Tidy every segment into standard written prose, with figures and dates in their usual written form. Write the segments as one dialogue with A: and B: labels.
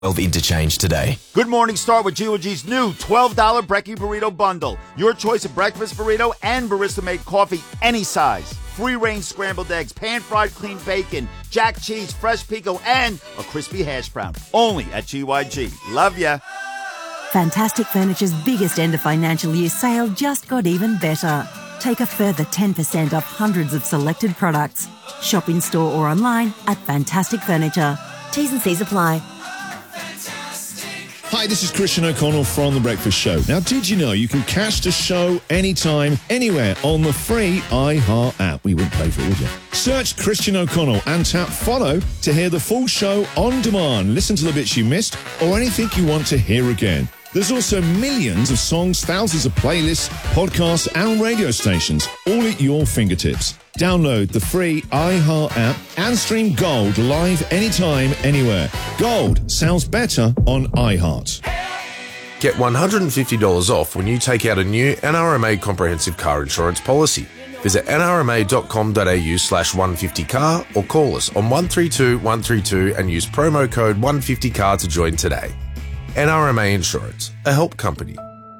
A: 12 interchange today.
B: Good morning, start with GOG's new $12 Brekkie Burrito Bundle. Your choice of breakfast burrito and barista-made coffee, any size. Free-range scrambled eggs, pan-fried clean bacon, jack cheese, fresh pico, and a crispy hash brown. Only at GYG. Love ya.
C: Fantastic Furniture's biggest end of financial year sale just got even better. Take a further 10% off hundreds of selected products. Shop in-store or online at Fantastic Furniture. T's and C's apply.
D: Hi, this is Christian O'Connell from The Breakfast Show. Now, did you know you can catch the show anytime, anywhere on the free iHeart app? We wouldn't pay for it, would you? Search Christian O'Connell and tap follow to hear the full show on demand. Listen to the bits you missed or anything you want to hear again. There's also millions of songs, thousands of playlists, podcasts and radio stations, all at your fingertips. Download the free iHeart app and stream Gold live anytime, anywhere. Gold sounds better on iHeart.
E: Get $150 off when you take out a new NRMA comprehensive car insurance policy. Visit nrma.com.au/150car or call us on 132 132 and use promo code 150car to join today. NRMA Insurance, a help company.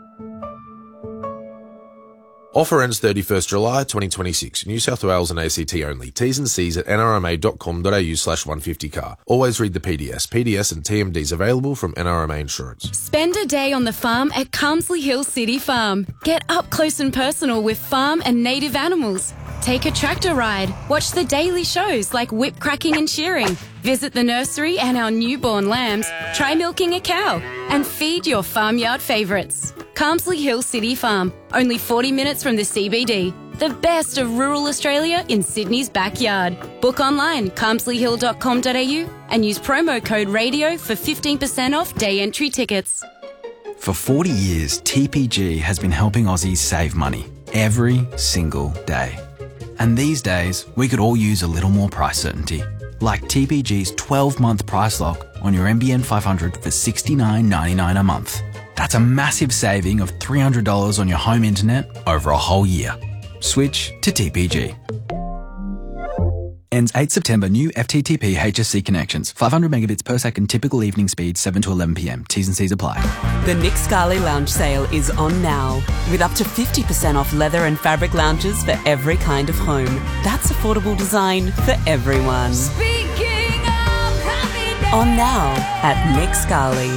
E: Offer ends 31st July 2026. New South Wales and ACT only. T's and C's at nrma.com.au/150car. Always read the PDS. PDS and TMDs available from NRMA Insurance.
F: Spend a day on the farm at Carmsley Hill City Farm. Get up close and personal with farm and native animals. Take a tractor ride. Watch the daily shows like whip cracking and shearing. Visit the nursery and our newborn lambs. Try milking a cow. And feed your farmyard favourites. Carmsley Hill City Farm. Only 40 minutes from the CBD. The best of rural Australia in Sydney's backyard. Book online, carmsleyhill.com.au and use promo code RADIO for 15% off day entry tickets.
G: For 40 years, TPG has been helping Aussies save money every single day. And these days, we could all use a little more price certainty. Like TPG's 12-month price lock on your NBN 500 for $69.99 a month. That's a massive saving of $300 on your home internet over a whole year. Switch to TPG. Ends 8 September. New FTTP HSC connections. 500 megabits per second. Typical evening speed 7 to 11 p.m. T's and C's apply.
H: The Nick Scali Lounge sale is on now, with up to 50% off leather and fabric lounges for every kind of home. That's affordable design for everyone. On now at Nick Scali.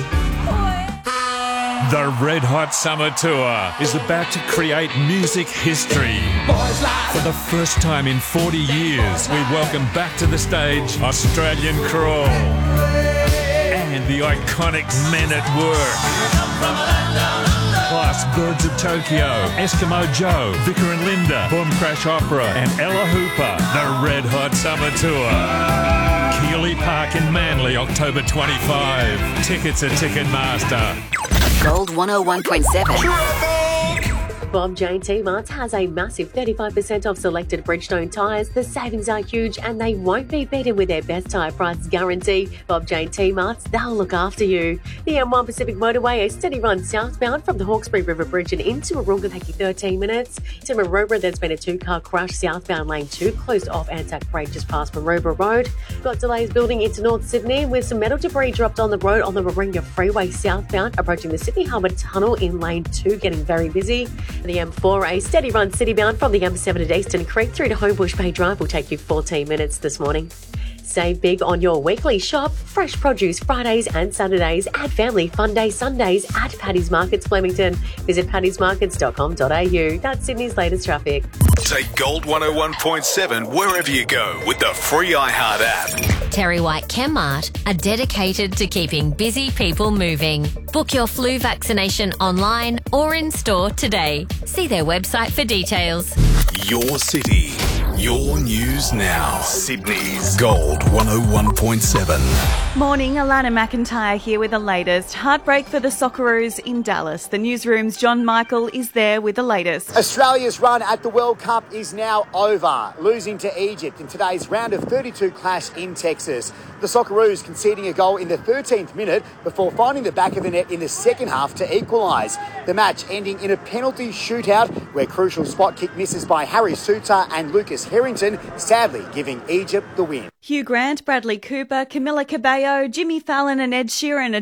I: The Red Hot Summer Tour is about to create music history. For the first time in 40 years, we welcome back to the stage Australian Crawl and the iconic Men at Work. Plus Birds of Tokyo, Eskimo Joe, Vicar and Linda, Boom Crash Opera and Ella Hooper. The Red Hot Summer Tour. Keeley Park in Manly, October 25. Tickets at Ticketmaster.
J: Gold 101.7.
K: Bob Jane T-Marts has a massive 35% off selected Bridgestone tyres. The savings are huge and they won't be beaten with their best tyre price guarantee. Bob Jane T-Marts, they'll look after you. The M1 Pacific Motorway, a steady run southbound from the Hawkesbury River Bridge and into Arunga, taking 13 minutes. To Maroubra, there's been a two-car crash southbound lane 2, closed off Anzac Parade just past Maroubra Road. Got delays building into North Sydney with some metal debris dropped on the road on the Warringah Freeway southbound, approaching the Sydney Harbour Tunnel in lane 2, getting very busy. The M4, a steady run citybound from the M7 at Eastern Creek through to Homebush Bay Drive will take you 14 minutes this morning. Save big on your weekly shop. Fresh produce Fridays and Saturdays at Family Fun Day Sundays at Paddy's Markets Flemington. Visit paddysmarkets.com.au. That's Sydney's latest traffic.
L: Take Gold 101.7 wherever you go with the free iHeart app.
M: Terry White Chemmart are dedicated to keeping busy people moving. Book your flu vaccination online or in store today. See their website for details.
L: Your city, your news now. Sydney's Gold 101.7.
N: Morning, Alana McIntyre here with the latest. Heartbreak for the Socceroos in Dallas. The newsroom's John Michael is there with the latest.
O: Australia's run at the World Cup is now over, losing to Egypt in today's round of 32 clash in Texas. the Socceroos conceding a goal in the 13th minute before finding the back of the net in the second half to equalise. The match ending in a penalty shootout where crucial spot kick misses by Harry Suter and Lucas Harrington, sadly giving Egypt the win.
N: Hugh Grant, Bradley Cooper, Camila Cabello, Jimmy Fallon and Ed Sheeran are